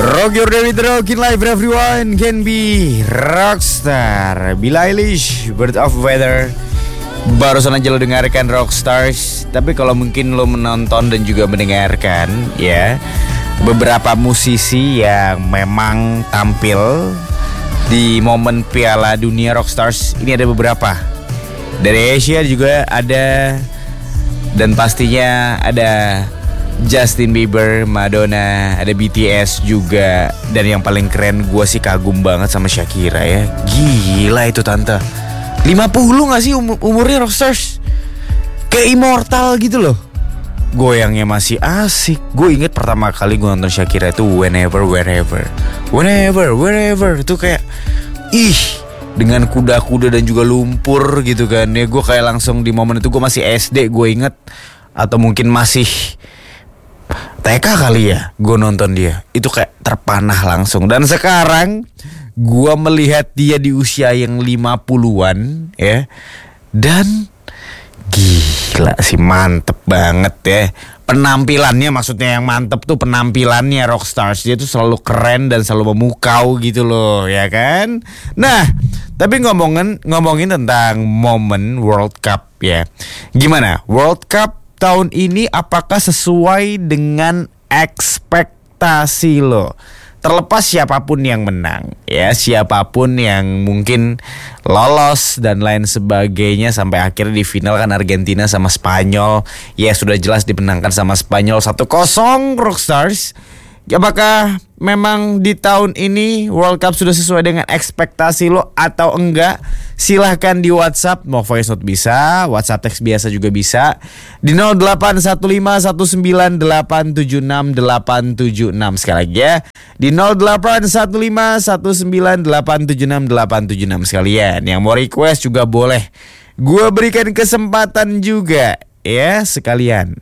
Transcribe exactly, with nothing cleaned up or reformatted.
Rock your day with the rockin' life, everyone can be rockstar. Billie Eilish, Bird of Weather. Barusan aja lo dengarkan Rockstars. Tapi kalau mungkin lo menonton dan juga mendengarkan, ya, beberapa musisi yang memang tampil di momen Piala Dunia Rockstars, ini ada beberapa. Dari Asia juga ada. Dan pastinya ada Justin Bieber, Madonna, ada B T S juga. Dan yang paling keren, gue sih kagum banget sama Shakira ya. Gila itu tante, lima puluh gak sih umur, umurnya Rockstars? Kayak immortal gitu loh. Goyangnya masih asik. Gue inget pertama kali gue nonton Shakira itu Whenever, Wherever. Whenever, Wherever. Itu kayak, ih, dengan kuda-kuda dan juga lumpur gitu kan ya. Gue kayak langsung di momen itu gue masih S D, gue inget. Atau mungkin masih T K kali ya, gue nonton dia. Itu kayak terpanah langsung. Dan sekarang gue melihat dia di usia yang lima puluhan ya. Dan gila sih, mantep banget ya. Penampilannya, maksudnya yang mantep tuh penampilannya Rockstars. Dia tuh selalu keren dan selalu memukau gitu loh, ya kan. Nah, tapi ngomongin ngomongin tentang momen World Cup ya. Gimana World Cup tahun ini, apakah sesuai dengan ekspektasi lo? Terlepas siapapun yang menang ya, siapapun yang mungkin lolos dan lain sebagainya, sampai akhirnya di final kan Argentina sama Spanyol, ya sudah jelas dimenangkan sama Spanyol satu kosong Rockstars. Apakah memang di tahun ini World Cup sudah sesuai dengan ekspektasi lo atau enggak? Silahkan di WhatsApp, mau voice note bisa, WhatsApp teks biasa juga bisa, di nol delapan satu lima satu sembilan delapan tujuh enam delapan tujuh enam. Sekali lagi ya, di nol delapan satu lima satu sembilan delapan tujuh enam delapan tujuh enam sekalian. Yang mau request juga boleh, gue berikan kesempatan juga ya sekalian.